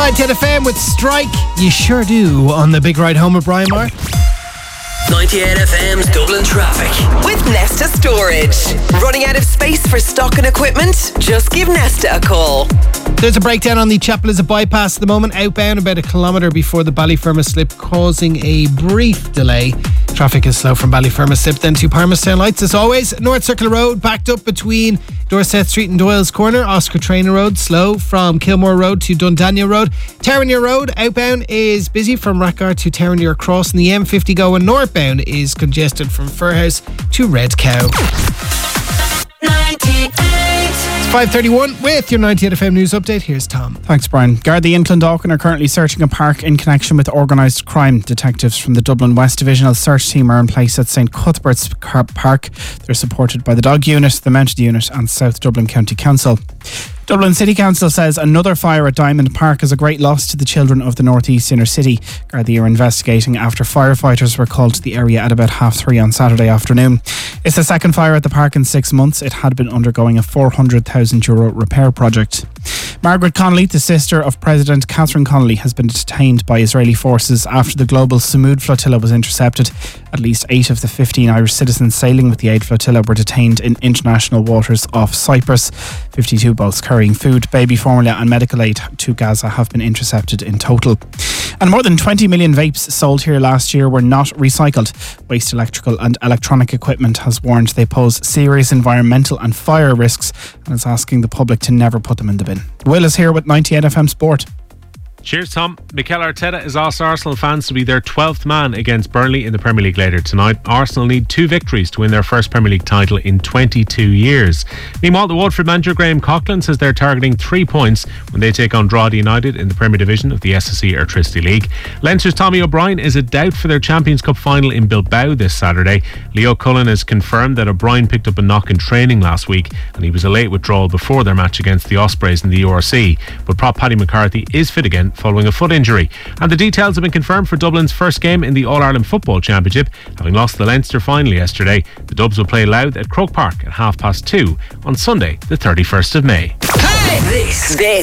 90 FM with Strike. You sure do on the big ride home with Brian Marr. 98 FM's Dublin traffic. With Nesta Storage. Running out of space for stock and equipment? Just give Nesta a call. There's a breakdown on the Chapel Elizabeth bypass at the moment, outbound about a kilometre before the Ballyfermot slip, causing a brief delay. Traffic is slow from Ballyfermot slip then to Palmerstown Lights as always. North Circular Road backed up between Dorset Street and Doyle's Corner. Oscar Traynor Road slow from Kilmore Road to Dundania Road. Terranure Road outbound is busy from Rackard to Terranure Cross, and the M50 going northbound is congested from Fairhouse to Red Cow. 98. It's 5:31 with your 98 FM news update. Here's Tom. Thanks, Brian. Gardaí in Clondalkin are currently searching a park in connection with organised crime. Detectives from the Dublin West Divisional Search Team are in place at St Cuthbert's Park. They're supported by the Dog Unit, the Mounted Unit and South Dublin County Council. Dublin City Council says another fire at Diamond Park is a great loss to the children of the northeast inner city. Gardaí are investigating after firefighters were called to the area at about 3:30 on Saturday afternoon. It's the second fire at the park in 6 months. It had been undergoing a €400,000 repair project. Margaret Connolly, the sister of President Catherine Connolly, has been detained by Israeli forces after the global Samud flotilla was intercepted. At least 8 of the 15 Irish citizens sailing with the aid flotilla were detained in international waters off Cyprus. 52 boats carrying food, baby formula and medical aid to Gaza have been intercepted in total. And more than 20 million vapes sold here last year were not recycled. Waste Electrical and Electronic Equipment has warned they pose serious environmental and fire risks and is asking the public to never put them in the bin. Will is here with 98 FM Sport. Cheers, Tom. Mikel Arteta has asked Arsenal fans to be their 12th man against Burnley in the Premier League later tonight. Arsenal need 2 victories to win their first Premier League title in 22 years. Meanwhile, the Waterford manager Graham Coughlin says they're targeting 3 points when they take on Drogheda United in the Premier Division of the SSE Airtricity League. Leinster's Tommy O'Brien is a doubt for their Champions Cup final in Bilbao this Saturday. Leo Cullen has confirmed that O'Brien picked up a knock in training last week and he was a late withdrawal before their match against the Ospreys in the URC. But prop Paddy McCarthy is fit again following a foot injury. And the details have been confirmed for Dublin's first game in the All-Ireland Football Championship. Having lost the Leinster final yesterday, the Dubs will play Louth at Croke Park at 2:30 on Sunday the 31st of May. Hey! This